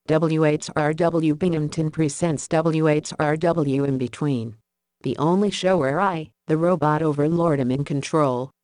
WHRW Binghamton presents WHRW In Between. The only show where I, the robot overlord, am in control.